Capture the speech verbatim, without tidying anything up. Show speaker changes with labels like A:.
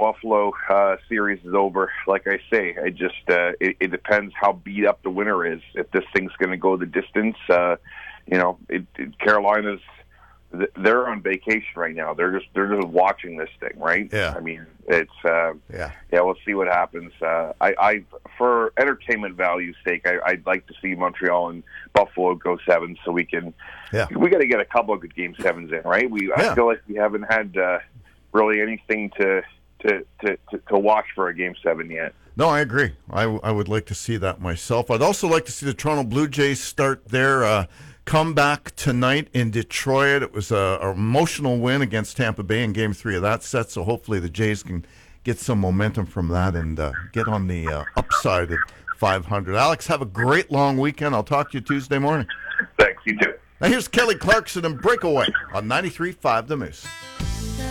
A: Buffalo uh, series is over. Like I say, I just uh, it, it depends how beat up the winner is. If this thing's going to go the distance, uh, you know, it, it, Carolina's they're on vacation right now. They're just they're just watching this thing, right?
B: Yeah.
A: I mean, it's uh,
B: yeah,
A: yeah. We'll see what happens. Uh, I, I for entertainment value's sake, I, I'd like to see Montreal and Buffalo go seven, so we can.
B: Yeah.
A: We got to get a couple of good game sevens in, right? We
B: Yeah.
A: I feel like we haven't had uh, really anything to, to to to to watch for a game seven yet.
B: No, I agree. I, I would like to see that myself. I'd also like to see the Toronto Blue Jays start their uh, comeback tonight in Detroit. It was a, a emotional win against Tampa Bay in Game Three of that set. So hopefully the Jays can get some momentum from that and uh, get on the uh, upside of five hundred. Alex, have a great long weekend. I'll talk to you Tuesday morning.
A: Thanks. You too.
B: Now here's Kelly Clarkson and Breakaway on ninety-three point five The Moose.